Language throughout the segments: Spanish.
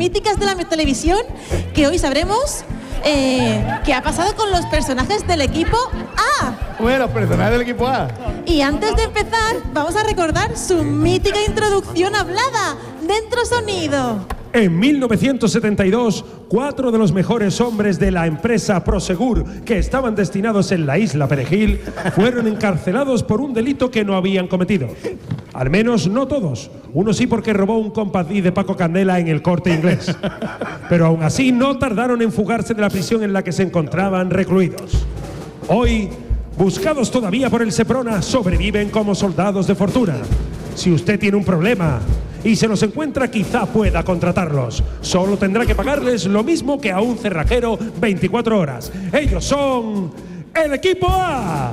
míticas de la televisión, que hoy sabremos qué ha pasado con los personajes del equipo A. Bueno, personajes del equipo A. Y antes de empezar, vamos a recordar su mítica introducción hablada. Dentro sonido. En 1972, 4 de los mejores hombres de la empresa Prosegur, que estaban destinados en la isla Perejil, fueron encarcelados por un delito que no habían cometido. Al menos no todos. Uno sí, porque robó un compadrí de Paco Candela en el Corte Inglés. Pero aún así no tardaron en fugarse de la prisión en la que se encontraban recluidos. Hoy, buscados todavía por el Seprona, sobreviven como soldados de fortuna. Si usted tiene un problema y se los encuentra, quizá pueda contratarlos. Solo tendrá que pagarles lo mismo que a un cerrajero 24 horas. Ellos son el equipo A.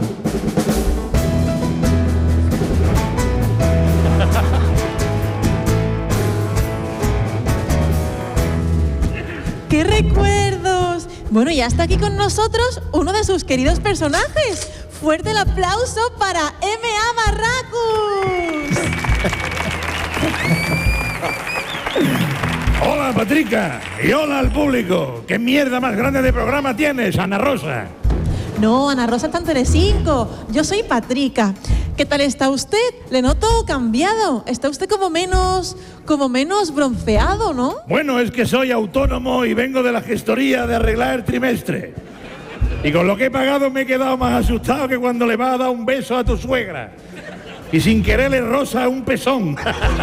¡Qué recuerdos! Bueno, ya está aquí con nosotros uno de sus queridos personajes. Fuerte el aplauso para M.A. Barracus. Hola, Patrica. Y hola al público. ¿Qué mierda más grande de programa tienes, Ana Rosa? No, Ana Rosa está en Telecinco. Yo soy Patrica. ¿Qué tal está usted? Le noto cambiado. Está usted como menos bronceado, ¿no? Bueno, es que soy autónomo y vengo de la gestoría de arreglar el trimestre. Y con lo que he pagado me he quedado más asustado que cuando le vas a dar un beso a tu suegra. Y sin querer le roza un pezón.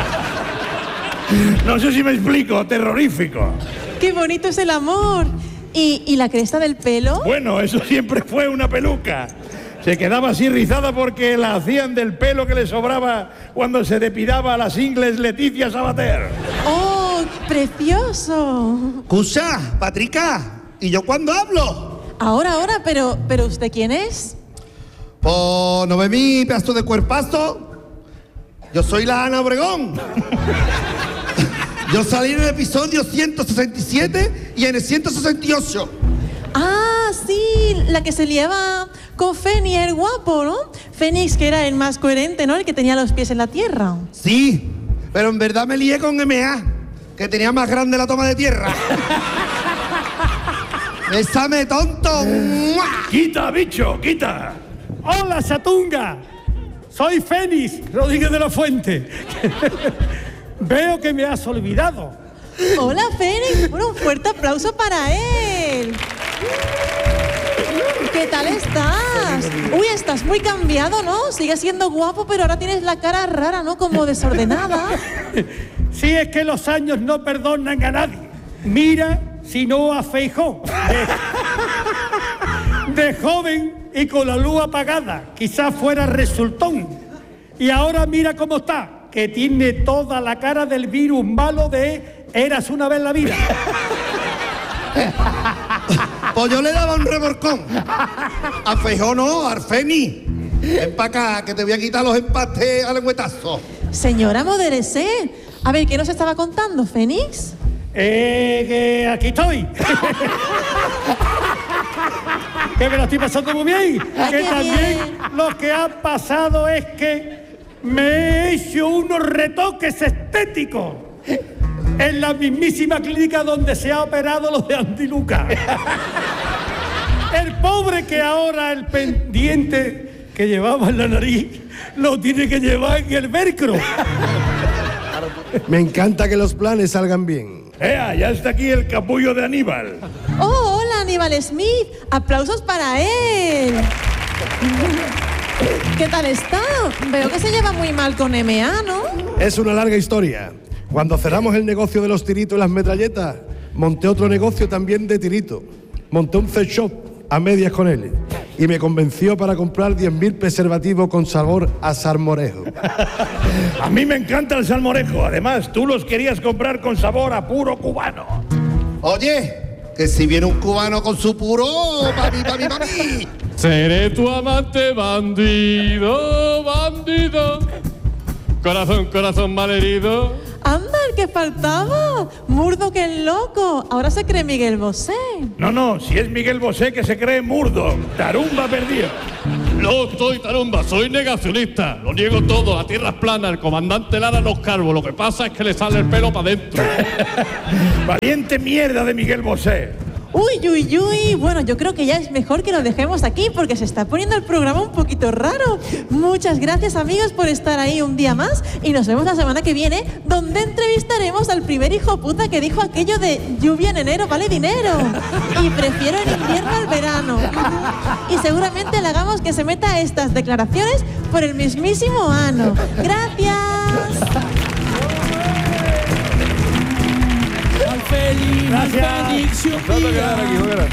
No sé si me explico, terrorífico. ¡Qué bonito es el amor! ¿Y la cresta del pelo? Bueno, eso siempre fue una peluca. Se quedaba así rizada porque la hacían del pelo que le sobraba cuando se depilaba a las ingles Leticia Sabater. ¡Oh, precioso! Cusa, Patrica, ¿y yo cuándo hablo? Ahora, pero ¿usted quién es? Pues, ¿no ve mi pedazo de cuerpazo? Yo soy la Ana Obregón. Yo salí en el episodio 167 y en el 168. Ah, sí, la que se liaba con Fénix, el guapo, ¿no? Fénix, que era el más coherente, ¿no? El que tenía los pies en la tierra. Sí, pero en verdad me lié con M.A., que tenía más grande la toma de tierra. ¡Bésame, tonto! ¡Mua! ¡Quita, bicho, quita! ¡Hola, Satunga! Soy Fénix Rodríguez de la Fuente. Veo que me has olvidado. Hola, Fénix. Bueno, un fuerte aplauso para él. ¿Qué tal estás? Uy, estás muy cambiado, ¿no? Sigues siendo guapo, pero ahora tienes la cara rara, ¿no? Como desordenada. Sí, es que los años no perdonan a nadie. Mira, si no a Feijóo. De joven y con la luz apagada, quizás fuera resultón. Y ahora mira cómo está, que tiene toda la cara del virus malo de Eras una vez en la vida. Pues yo le daba un reborcón. A Feijóo no, a Arfeni. Ven para acá, que te voy a quitar los empastes al lengüetazo. Señora, modérese. A ver, ¿qué nos estaba contando, Fénix? Que aquí estoy. Que me lo estoy pasando muy bien. Ay, Que qué también bien. lo que ha pasado es que me he hecho unos retoques estéticos en la mismísima clínica donde se ha operado los de Antiluca. El pobre que ahora el pendiente que llevaba en la nariz lo tiene que llevar en el velcro. Me encanta que los planes salgan bien. ¡Ea! Ya está aquí el capullo de Aníbal. Oh, hola, Aníbal Smith. Aplausos para él. ¿Qué tal está? Veo que se lleva muy mal con M.A., ¿no? Es una larga historia. Cuando cerramos el negocio de los tiritos y las metralletas, monté otro negocio también de tirito. Monté un sex shop a medias con él y me convenció para comprar 10.000 preservativos con sabor a salmorejo. A mí me encanta el salmorejo. Además, tú los querías comprar con sabor a puro cubano. Oye, que si viene un cubano con su puro, pa' mí. Seré tu amante, bandido, bandido. Corazón, corazón malherido. Anda, el que faltaba. Murdo que el loco. Ahora se cree Miguel Bosé. No, si es Miguel Bosé que se cree Murdo. Tarumba perdido. No estoy tarumba, soy negacionista. Lo niego todo, la tierra es plana, el comandante Lara no es calvo. Lo que pasa es que le sale el pelo para adentro. Valiente mierda de Miguel Bosé. Uy, uy, uy. Bueno, yo creo que ya es mejor que lo dejemos aquí porque se está poniendo el programa un poquito raro. Muchas gracias, amigos, por estar ahí un día más y nos vemos la semana que viene, donde entrevistaremos al primer hijo puta que dijo aquello de lluvia en enero vale dinero y prefiero el invierno al verano. Y seguramente le hagamos que se meta estas declaraciones por el mismísimo ano. Gracias. Gracias.